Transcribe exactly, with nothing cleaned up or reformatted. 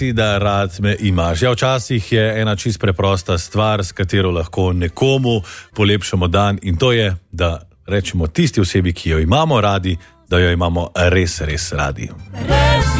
Da rad me imaš. Ja, včasih je ena čist preprosta stvar, s katero lahko nekomu polepšamo dan, in to je, da rečemo tisti osebi, ki jo imamo radi, da jo imamo res, res radi.